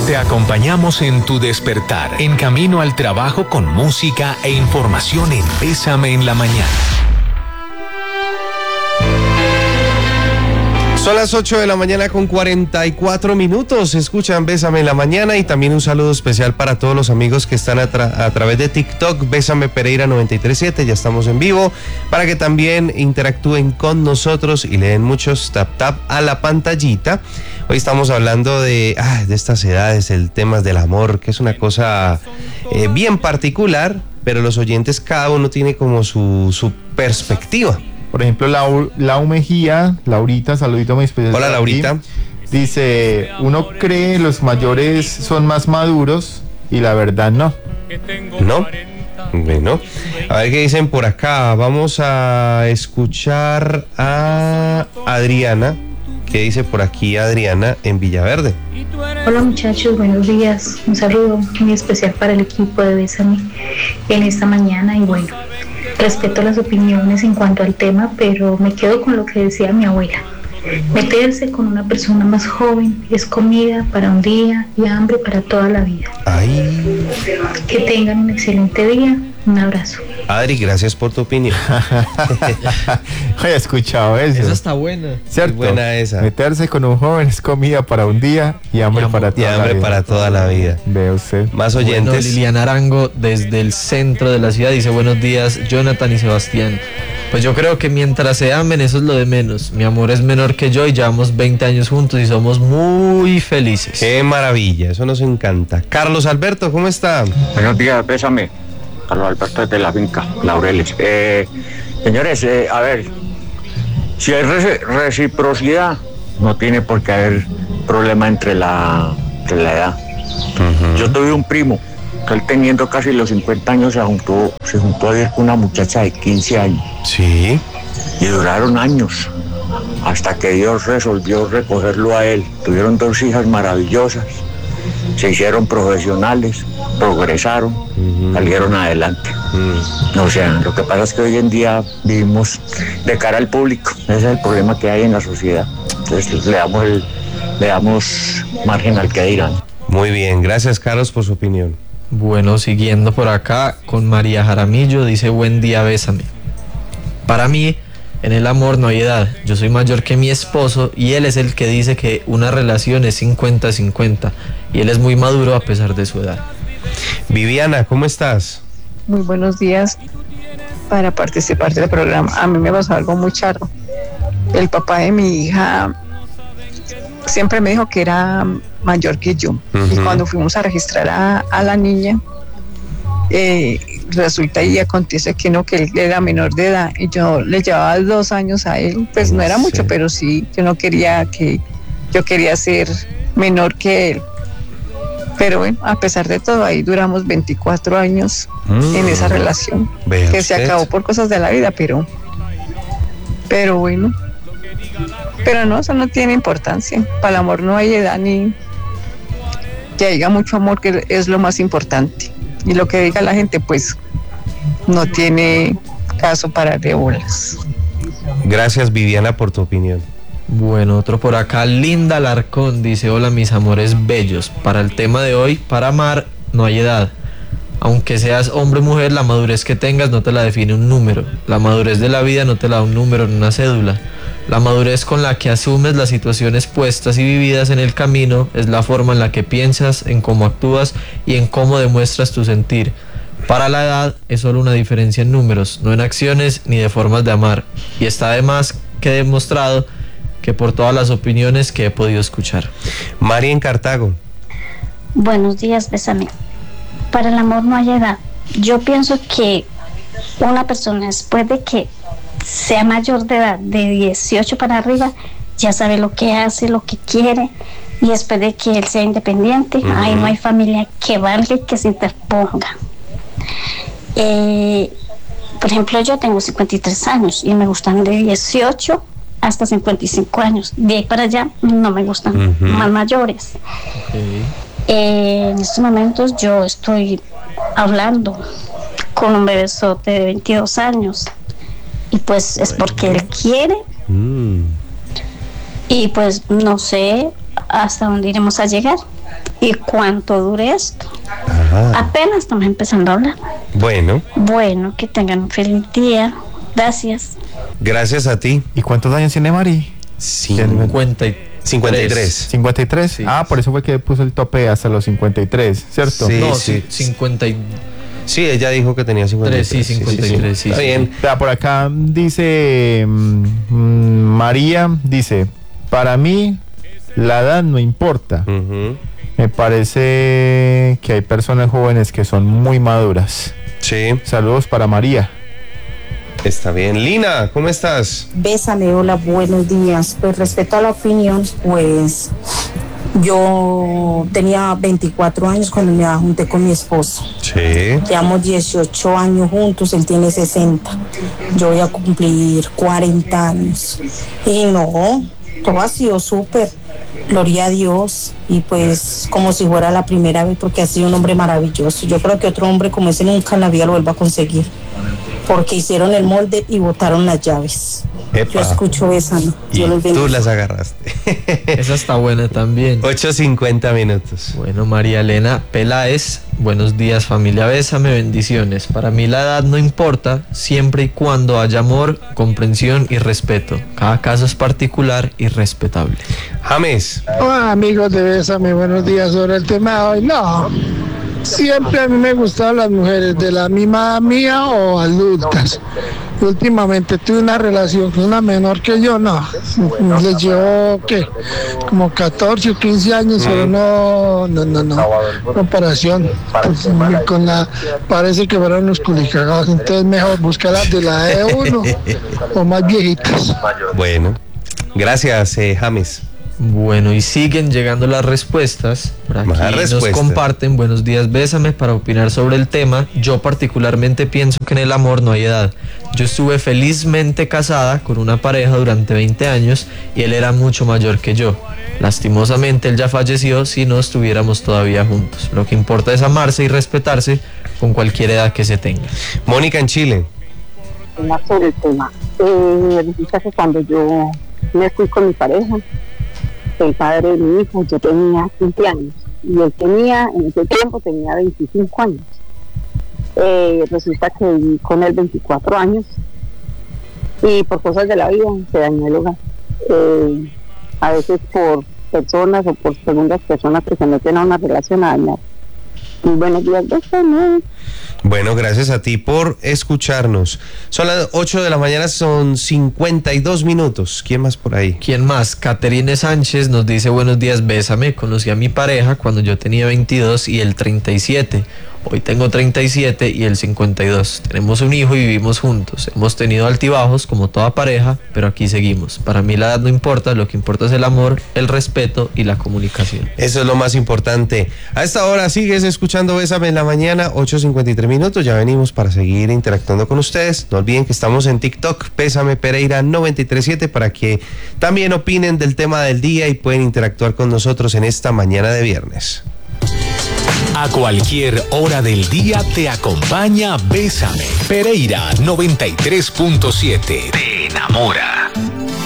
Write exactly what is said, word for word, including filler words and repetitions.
Te acompañamos en tu despertar, en camino al trabajo con música e información en Bésame en la Mañana. Son las ocho de la mañana con cuarenta y cuatro minutos. Escuchan Bésame en la Mañana y también un saludo especial para todos los amigos que están a, tra- a través de TikTok, Bésame Pereira noventa y tres siete. Ya estamos en vivo para que también interactúen con nosotros y le den muchos tap tap a la pantallita. Hoy estamos hablando de, ah, de estas edades, el tema del amor, que es una cosa eh, bien particular, pero los oyentes cada uno tiene como su, su perspectiva. Por ejemplo, Lau, Lau Mejía, Laurita, saludito muy especial. Hola, Laurita. Dice, uno cree los mayores son más maduros y la verdad no. ¿No? Bueno, a ver qué dicen por acá. Vamos a escuchar a Adriana. ¿Qué dice por aquí Adriana en Villaverde? Hola muchachos, buenos días. Un saludo muy especial para el equipo de Bésame en esta mañana y bueno, respeto las opiniones en cuanto al tema, pero me quedo con lo que decía mi abuela. Meterse con una persona más joven es comida para un día y hambre para toda la vida. Ay. Que tengan un excelente día. Un abrazo. Adri, gracias por tu opinión. He escuchado eso. Esa está buena. ¿Cierto? Es buena esa. Meterse con un joven es comida para un día y hambre, Y para, Y toda hambre la para toda la vida. Ve usted. Más Bueno, oyentes. Liliana Arango desde el centro de la ciudad dice buenos días Jonathan y Sebastián. Pues yo creo que mientras se amen eso es lo de menos. Mi amor es menor que yo y llevamos veinte años juntos y somos muy felices. Qué maravilla, eso nos encanta. Carlos Alberto, ¿cómo está? Buenos días, Bésame. Carlos Alberto desde la finca, Laureles. Eh, señores, eh, a ver, si hay re- reciprocidad, no tiene por qué haber problema entre la, entre la edad. Uh-huh. Yo tuve un primo, que él teniendo casi los cincuenta años se juntó, se juntó a vivir con una muchacha de quince años. Sí. Y duraron años, hasta que Dios resolvió recogerlo a él. Tuvieron dos hijas maravillosas, se hicieron profesionales, progresaron, uh-huh. salieron adelante. Uh-huh. O sea, lo que pasa es que hoy en día vivimos de cara al público. Ese es el problema que hay en la sociedad. Entonces le damos, el, le damos margen al que dirán. Muy bien, gracias Carlos por su opinión. Bueno, siguiendo por acá con María Jaramillo, dice buen día, Bésame. Para mí, en el amor no hay edad. Yo soy mayor que mi esposo y él es el que dice que una relación es cincuenta cincuenta y él es muy maduro a pesar de su edad. Viviana, ¿cómo estás? Muy buenos días para participar del programa. A mí me pasó algo muy charro. El papá de mi hija siempre me dijo que era mayor que yo. Uh-huh. Y cuando fuimos a registrar a, a la niña, eh, resulta y acontece que no, que él era menor de edad y yo le llevaba dos años a él, pues no era mucho, sí. Pero sí, yo no quería que, yo quería ser menor que él. Pero bueno, a pesar de todo, ahí duramos veinticuatro años mm. en esa relación, Vea que usted. Se acabó por cosas de la vida, pero, pero bueno, pero no, eso no tiene importancia. Para el amor no hay edad ni que haya mucho amor, que es lo más importante. Y lo que diga la gente, pues, no tiene caso para de bolas. Gracias, Viviana, por tu opinión. Bueno, otro por acá, Linda Larcón, dice, hola mis amores bellos, para el tema de hoy, para amar no hay edad. Aunque seas hombre o mujer, la madurez que tengas no te la define un número. La madurez de la vida no te la da un número en una cédula. La madurez con la que asumes las situaciones puestas y vividas en el camino es la forma en la que piensas, en cómo actúas y en cómo demuestras tu sentir. Para la edad es solo una diferencia en números, no en acciones ni de formas de amar. Y está además que demostrado que por todas las opiniones que he podido escuchar. María en Cartago. Buenos días, Bésame. Para el amor no hay edad. Yo pienso que una persona después de que sea mayor de edad, de dieciocho para arriba, ya sabe lo que hace, lo que quiere, y después de que él sea independiente, uh-huh. ahí no hay familia que valga y que se interponga. Eh, por ejemplo, yo tengo cincuenta y tres años y me gustan de dieciocho hasta cincuenta y cinco años. De ahí para allá no me gustan uh-huh. más mayores. Okay. Eh, en estos momentos yo estoy hablando con un bebesote de veintidós años y pues es porque él quiere mm. y pues no sé, hasta dónde iremos a llegar y cuánto dure esto. Ajá. Apenas estamos empezando a hablar. Bueno, Bueno, que tengan un feliz día. Gracias. gracias a ti. ¿Y cuántos años tiene Mari? cincuenta y cincuenta y tres. ¿cincuenta y tres? Sí. Ah, por eso fue que puso el tope hasta los cincuenta y tres, ¿cierto? Sí. No, sí, cincuenta y Sí, ella dijo que tenía cincuenta y tres. sí, cincuenta y tres, sí, Está sí, bien. O sea, por acá dice mm, mm, María, dice, para mí la edad no importa. Ujú. Me parece que hay personas jóvenes que son muy maduras. Sí, Saludos para María. está bien. Lina, ¿cómo estás? Bésame, hola, buenos días. Pues respecto a la opinión, pues yo tenía veinticuatro años cuando me junté con mi esposo. Sí. Llevamos dieciocho años juntos, él tiene sesenta. Yo voy a cumplir cuarenta años. Y no, todo ha sido súper. Gloria a Dios. Y pues como si fuera la primera vez, porque ha sido un hombre maravilloso. Yo creo que otro hombre como ese nunca en la vida lo vuelva a conseguir. Porque hicieron el molde y botaron las llaves. Epa. Yo escucho esa, ¿no? Y Dios los bendiga. tú las agarraste. esa está buena también. ocho cincuenta minutos. Bueno, María Elena Peláez, buenos días familia, bésame, bendiciones. Para mí la edad no importa, siempre y cuando haya amor, comprensión y respeto. Cada caso es particular y respetable. James. Hola amigos de Bésame, buenos días. Sobre el tema de hoy, no, siempre a mí me gustaban las mujeres de la misma mía o adultas. Últimamente tuve una relación con una menor que yo, no, les llevo, ¿qué? Como catorce o quince años, pero no, no, no, no, comparación, pues, con la, parece que fueron los culicagados, entonces mejor buscarlas de la de uno o más viejitas. Bueno, gracias, eh, James. Bueno, y siguen llegando las respuestas. Por aquí Más nos respuestas. comparten, buenos días, bésame, para opinar sobre el tema. Yo particularmente pienso que en el amor no hay edad. Yo estuve felizmente casada con una pareja durante veinte años y él era mucho mayor que yo. Lastimosamente él ya falleció si no estuviéramos todavía juntos. Lo que importa es amarse y respetarse con cualquier edad que se tenga. Mónica en Chile. Sobre el tema. Eh, resulta que cuando yo me fui con mi pareja, el padre de mi hijo, yo tenía quince años y él tenía, en ese tiempo tenía veinticinco años. Eh, resulta que viví con él veinticuatro años y por cosas de la vida se dañó el hogar. Eh, a veces por personas o por segundas personas que se meten a una relación a dañar. Y buenos días, bésame. Bueno, gracias a ti por escucharnos. Son las ocho de la mañana, son cincuenta y dos minutos. ¿Quién más por ahí? ¿Quién más? Caterine Sánchez nos dice buenos días, bésame. Conocí a mi pareja cuando yo tenía veintidós y él treinta y siete. Hoy tengo treinta y siete y él cincuenta y dos. Tenemos un hijo y vivimos juntos. Hemos tenido altibajos como toda pareja, pero aquí seguimos. Para mí la edad no importa, lo que importa es el amor, el respeto y la comunicación. Eso es lo más importante. A esta hora sigues escuchando Bésame en la mañana, ocho cincuenta y tres minutos. Ya venimos para seguir interactuando con ustedes. No olviden que estamos en TikTok, Bésame Pereira noventa y tres siete, para que también opinen del tema del día y pueden interactuar con nosotros en esta mañana de viernes. A cualquier hora del día te acompaña Bésame. Pereira noventa y tres punto siete. Te enamora.